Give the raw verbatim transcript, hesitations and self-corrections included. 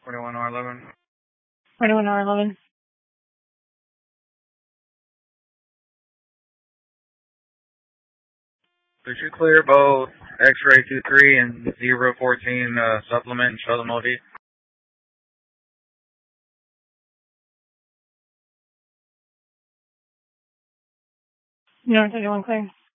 forty-one R eleven. forty-one R eleven. Could you clear both X-ray two three and zero fourteen uh, supplement and show them O D? zero thirty-one clear.